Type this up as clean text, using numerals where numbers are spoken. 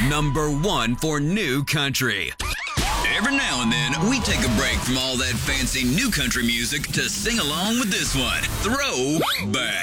#1 for new country. Every now and then, we take a break from all that fancy new country music to sing along with this one. Throwback.